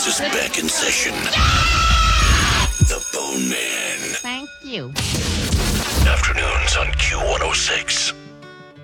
Circus is back in session. The Bone Man. Thank you. Afternoons on Q106.